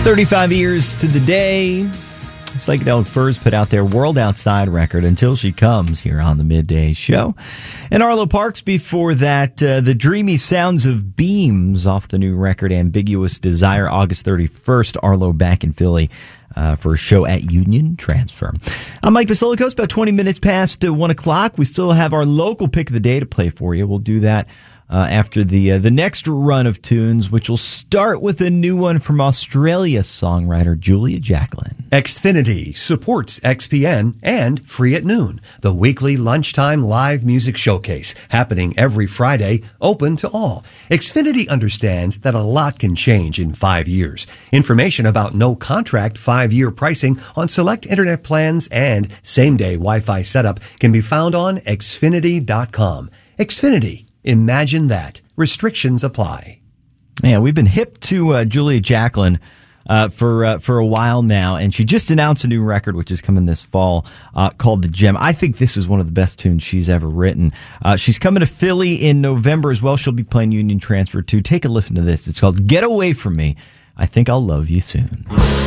35 years to the day. Psychedelic Furs put out their World Outside record, Until She Comes, here on the Midday Show. And Arlo Parks before that, the dreamy sounds of Beams off the new record, Ambiguous Desire, August 31st. Arlo back in Philly for a show at Union Transfer. I'm Mike Vasilikos, about 20 minutes past 1 o'clock. We still have our local pick of the day to play for you. We'll do that after the next run of tunes, which will start with a new one from Australia songwriter Julia Jacklin. Xfinity supports XPN and Free at Noon, the weekly lunchtime live music showcase happening every Friday, open to all. Xfinity understands that a lot can change in 5 years. Information about no-contract 5-year pricing on select internet plans and same-day Wi-Fi setup can be found on Xfinity.com. Xfinity. Imagine that. Restrictions apply. Yeah, we've been hip to Julia Jacklin for a while now, and she just announced a new record, which is coming this fall, called The Gem. I think this is one of the best tunes she's ever written. She's coming to Philly in November as well. She'll be playing Union Transfer too. Take a listen to this. It's called Get Away From Me. I Think I'll Love You Soon.